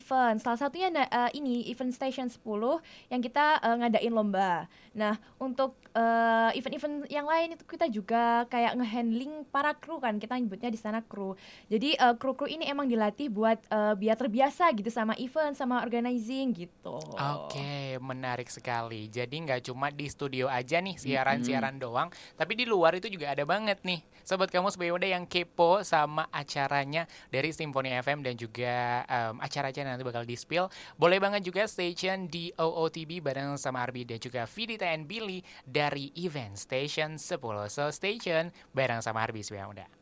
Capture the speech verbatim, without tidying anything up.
event. Salah satunya uh, ini event Station sepuluh yang kita uh, ngadain lomba. Nah, untuk uh, event-event yang lain itu kita juga kayak ngehandling para kru kan, kita nyebutnya di sana kru. Jadi uh, kru-kru ini emang dilatih buat uh, biar terbiasa gitu sama event, sama organizing gitu. Oke, menarik sekali. Jadi nggak cuma di studio aja nih siaran-siaran mm-hmm. doang, tapi di luar itu juga ada banget nih Sobat Kamus B W D yang kepo sama acaranya dari Simfoni F M dan juga um, acara-acara nanti bakal di-spill. Boleh banget juga station di O O T B bareng sama Arbi dan juga Vidita and Billy dari Event Station sepuluh. So station bareng sama Arbi Suya Muda.